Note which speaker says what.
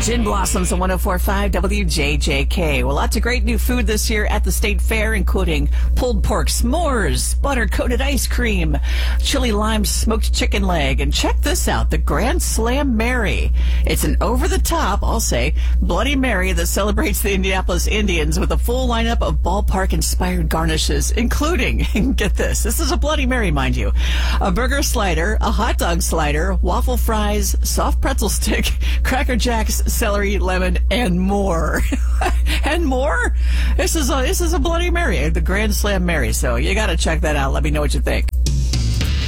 Speaker 1: Gin Blossoms on 104.5 WJJK. Well, lots of great new food this year at the State Fair, including pulled pork s'mores, butter-coated ice cream, chili lime smoked chicken leg, and check this out, the Grand Slam Mary. It's an over-the-top, I'll say, Bloody Mary that celebrates the Indianapolis Indians with a full lineup of ballpark-inspired garnishes, including, get this is a Bloody Mary, mind you, a burger slider, a hot dog slider, waffle fries, soft pretzel stick, Cracker Jacks, celery, lemon, and more. And more? This is a Bloody Mary, the Grand Slam Mary. So you got to check that out. Let me know what you think.